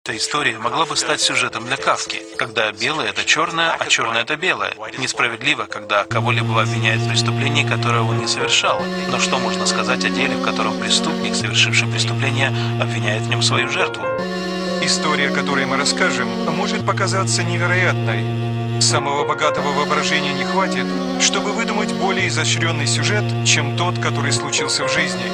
Эта история могла бы стать сюжетом для Кафки, когда белое — это черное, а черное — это белое. Несправедливо, когда кого-либо обвиняют в преступлении, которое он не совершал. Но что можно сказать о деле, в котором преступник, совершивший преступление, обвиняет в нем свою жертву? История, которую мы расскажем, может показаться невероятной. Самого богатого воображения не хватит, чтобы выдумать более изощренный сюжет, чем тот, который случился в жизни.